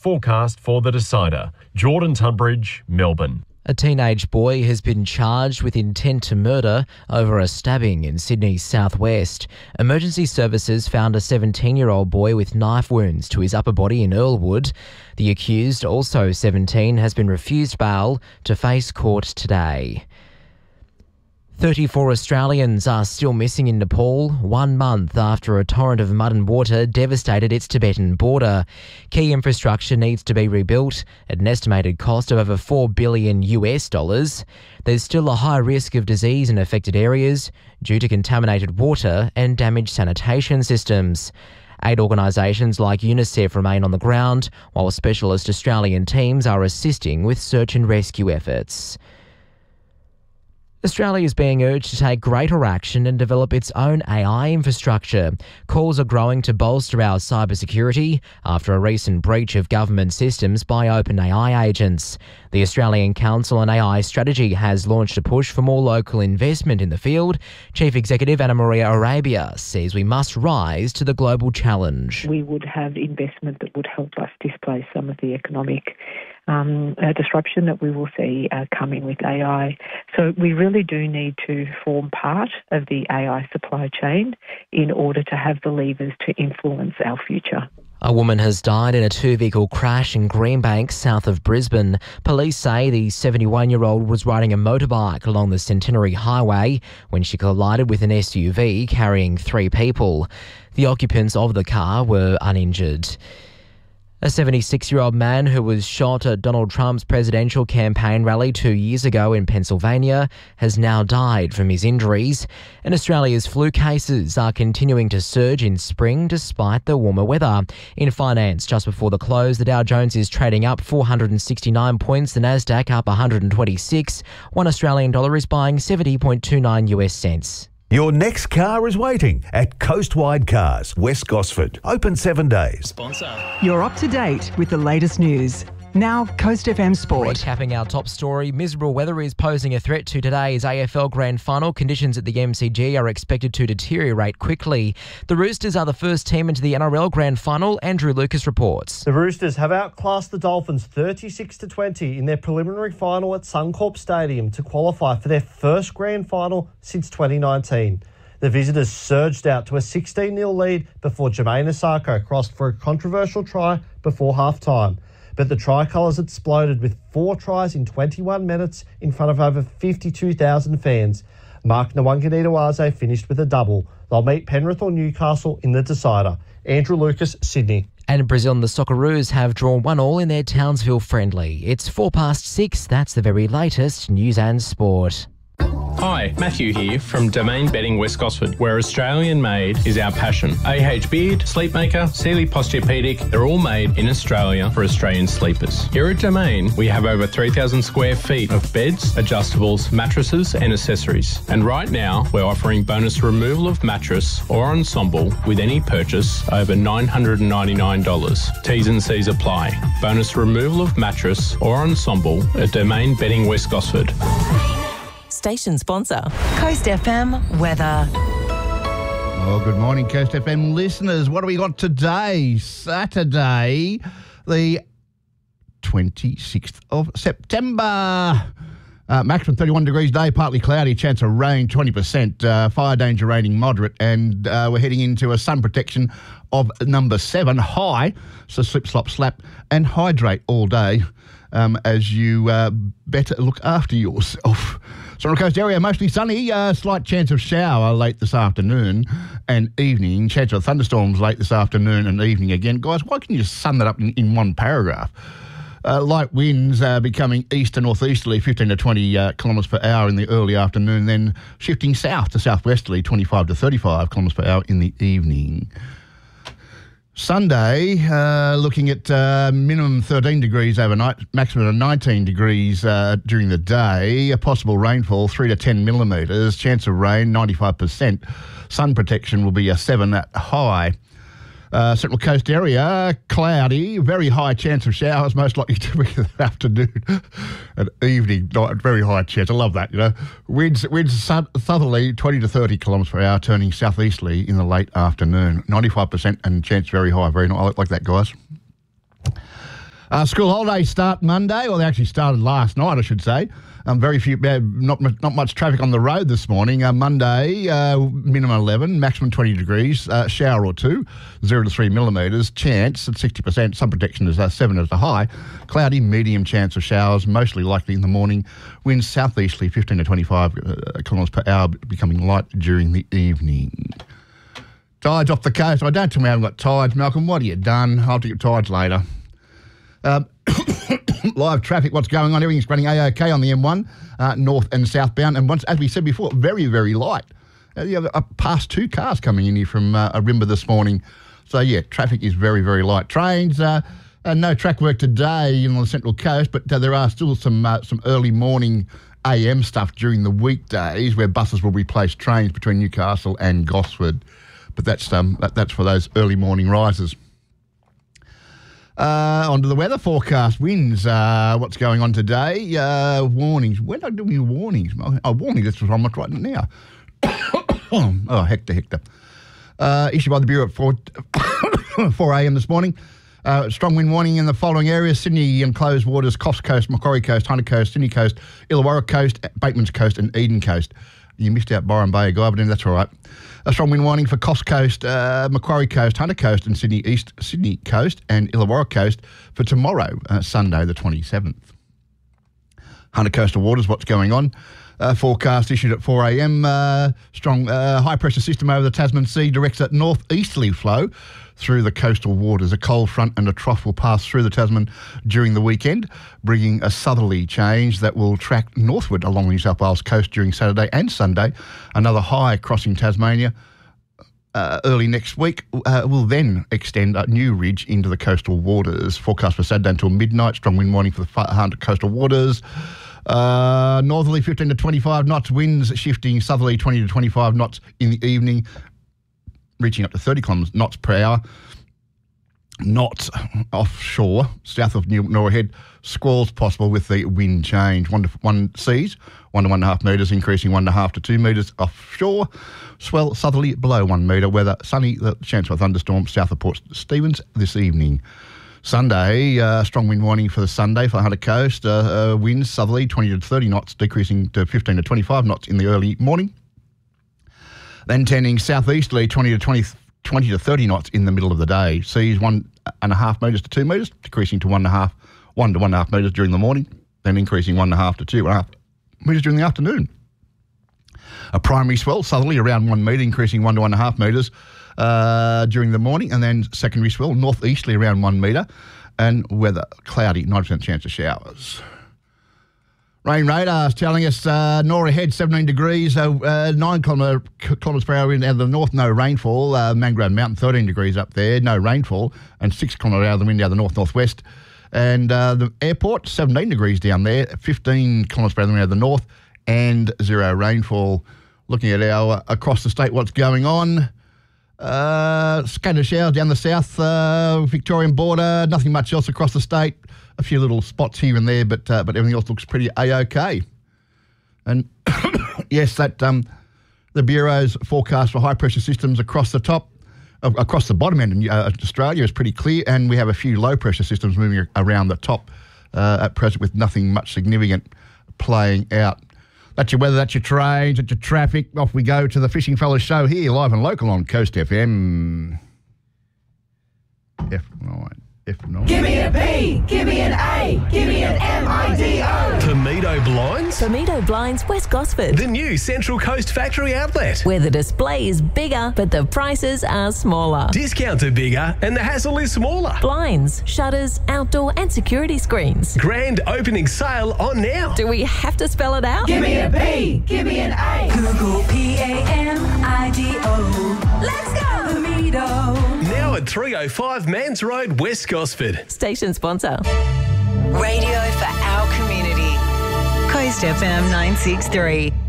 forecast for The Decider. Jordan Tunbridge, Melbourne. A teenage boy has been charged with intent to murder over a stabbing in Sydney's southwest. Emergency services found a 17-year-old boy with knife wounds to his upper body in Earlwood. The accused, also 17, has been refused bail to face court today. 34 Australians are still missing in Nepal 1 month after a torrent of mud and water devastated its Tibetan border. Key infrastructure needs to be rebuilt at an estimated cost of over $4 billion. There's still a high risk of disease in affected areas due to contaminated water and damaged sanitation systems. Aid organisations like UNICEF remain on the ground, while specialist Australian teams are assisting with search and rescue efforts. Australia is being urged to take greater action and develop its own AI infrastructure. Calls are growing to bolster our cybersecurity after a recent breach of government systems by OpenAI agents. The Australian Council on AI Strategy has launched a push for more local investment in the field. Chief Executive Anna Maria Arabia says we must rise to the global challenge. We would have investment that would help us displace some of the economic disruption that we will see coming with AI. So we really do need to form part of the AI supply chain in order to have the levers to influence our future. A woman has died in a two-vehicle crash in Greenbank, south of Brisbane. Police say the 71-year-old was riding a motorbike along the Centenary Highway when she collided with an SUV carrying 3 people. The occupants of the car were uninjured. A 76-year-old man who was shot at Donald Trump's presidential campaign rally 2 years ago in Pennsylvania has now died from his injuries. And Australia's flu cases are continuing to surge in spring despite the warmer weather. In finance, just before the close, the Dow Jones is trading up 469 points, the Nasdaq up 126. $1 Australian is buying 70.29 US cents. Your next car is waiting at Coastwide Cars, West Gosford. Open 7 days. Sponsor. You're up to date with the latest news. Now, Coast FM Sport. Recapping our top story, miserable weather is posing a threat to today's AFL Grand Final. Conditions at the MCG are expected to deteriorate quickly. The Roosters are the first team into the NRL Grand Final. Andrew Lucas reports. The Roosters have outclassed the Dolphins 36-20 in their preliminary final at Suncorp Stadium to qualify for their first Grand Final since 2019. The visitors surged out to a 16-0 lead before Jermaine Asako crossed for a controversial try before half-time. But the Tricolours exploded with 4 tries in 21 minutes in front of over 52,000 fans. Mark Nwanganitawaze finished with a double. They'll meet Penrith or Newcastle in the decider. Andrew Lucas, Sydney. And in Brazil, the Socceroos have drawn 1-1 in their Townsville friendly. It's 6:04. That's the very latest news and sport. Hi, Matthew here from Domain Bedding West Gosford, where Australian made is our passion. AH Beard, Sleepmaker, Sealy Posturepedic, they're all made in Australia for Australian sleepers. Here at Domain, we have over 3,000 square feet of beds, adjustables, mattresses and accessories. And right now, we're offering bonus removal of mattress or ensemble with any purchase over $999. T's and C's apply. Bonus removal of mattress or ensemble at Domain Bedding West Gosford. Station sponsor. Coast FM weather. Well, good morning, Coast FM listeners. What do we got today? Saturday, the 26th of September. Maximum 31 degrees day, partly cloudy, chance of rain 20%, fire danger rating moderate, and we're heading into a sun protection of number 7, high, so slip, slop, slap, and hydrate all day as you better look after yourself. Central Coast area, mostly sunny, slight chance of shower late this afternoon and evening, chance of thunderstorms late this afternoon and evening again. Guys, why can you just sum that up in one paragraph? Light winds becoming east to northeasterly, 15 to 20 kilometres per hour in the early afternoon, then shifting south to southwesterly, 25 to 35 kilometres per hour in the evening. Sunday, looking at minimum 13 degrees overnight, maximum of 19 degrees during the day, a possible rainfall 3 to 10 millimetres, chance of rain 95%, sun protection will be a 7 at high. Central Coast area, cloudy, very high chance of showers, most likely to be the afternoon and evening, very high chance. I love that, you know. Winds southerly, 20 to 30 kilometres per hour, turning southeasterly in the late afternoon. 95% and chance very high, very nice. I like that, guys. School holidays start Monday, or they actually started last night, I should say. Very few, not much traffic on the road this morning. Monday, minimum 11, maximum 20 degrees, shower or two, 0 to 3 millimetres, chance at 60%, sun protection is 7 as the high, cloudy, medium chance of showers, mostly likely in the morning, winds southeasterly 15 to 25 kilometres per hour, becoming light during the evening. Tides off the coast. Don't tell me I haven't got tides, Malcolm. What have you done? I'll take your tides later. Live traffic, what's going on? Everything's running A-OK on the M1, north and southbound. And once, as we said before, very, very light. You have past 2 cars coming in here from Arimba this morning. So, yeah, traffic is very, very light. Trains, no track work today on the Central Coast, but there are still some early morning AM stuff during the weekdays where buses will replace trains between Newcastle and Gosford. But that's for those early morning risers. Onto the weather forecast. Winds, what's going on today? Warnings. When are doing warnings? Oh, warnings, that's what I'm writing now. Oh, hector. Issued by the Bureau at 4 a.m. this morning. Strong wind warning in the following areas: Sydney and closed waters, Coffs Coast, Macquarie Coast, Hunter Coast, Sydney Coast, Illawarra Coast, Bateman's Coast and Eden Coast. You missed out Byron Bay, Guy, but that's all right. A strong wind warning for Coffs Coast, Macquarie Coast, Hunter Coast and Sydney East, Sydney Coast and Illawarra Coast for tomorrow, Sunday the 27th. Hunter Coastal Waters, what's going on? Forecast issued at 4 a.m. Strong high pressure system over the Tasman Sea directs a northeasterly flow through the coastal waters. A cold front and a trough will pass through the Tasman during the weekend, bringing a southerly change that will track northward along the New South Wales coast during Saturday and Sunday. Another high crossing Tasmania early next week will then extend a new ridge into the coastal waters. Forecast for Saturday until midnight. Strong wind warning for the Hunter coastal waters. Northerly 15 to 25 knots, winds shifting southerly 20 to 25 knots in the evening, reaching up to 30 knots per hour. Knots offshore, south of Norah Head, squalls possible with the wind change. 1 to 1 seas, 1 to 1.5 metres, increasing 1.5 to 2 metres offshore. Swell southerly below 1 metre. Weather sunny, the chance of a thunderstorm south of Port Stephens this evening. Sunday, strong wind warning for the Sunday for the Hunter Coast. Winds southerly 20 to 30 knots, decreasing to 15 to 25 knots in the early morning. Then tending southeasterly 20 to 30 knots in the middle of the day. Seas 1.5 metres to 2 metres, decreasing to 1 to 1.5 metres during the morning, then increasing 1.5 to 2.5 metres during the afternoon. A primary swell southerly around 1 metre, increasing 1 to 1.5 metres during the morning, and then secondary swell northeasterly around 1 metre, and weather cloudy, 90% chance of showers. Rain radar is telling us Norah Head 17 degrees, 9 kilometres per hour out of the north, no rainfall. Mangrove Mountain 13 degrees up there, no rainfall, and 6 kilometres out of the wind out of the north-northwest. And the airport 17 degrees down there, 15 kilometres per hour out of the north, and 0 rainfall. Looking at our across the state, what's going on? Scattered showers down the south Victorian border, nothing much else across the state. A few little spots here and there, but everything else looks pretty A-OK. And yes, that the Bureau's forecast for high pressure systems across the bottom end of Australia is pretty clear, and we have a few low pressure systems moving around the top at present with nothing much significant playing out. That's your weather, that's your trains, that's your traffic. Off we go to the Fishing Fellas show here, live and local on Coast FM. F9. Give me a B, give me an A, give me an M-I-D-O. Pamido Blinds? Pamido Blinds, West Gosford. The new Central Coast factory outlet. Where the display is bigger, but the prices are smaller. Discounts are bigger and the hassle is smaller. Blinds, shutters, outdoor and security screens. Grand opening sale on now. Do we have to spell it out? Give me a B, give me an A. Google P-A-M-I-D-O. Let's go, Pamido. Now at 305 Mans Road, West Gosford. Station sponsor. Radio for our community. Coast FM 963.